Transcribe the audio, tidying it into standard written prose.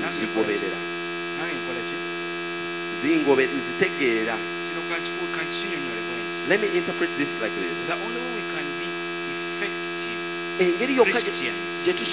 nzigoberera nange nkola ki nzitegeera. kino kankinyonyole bwenti. Let me interpret this like this. The only way we can be effective Engeri yokka Christians gye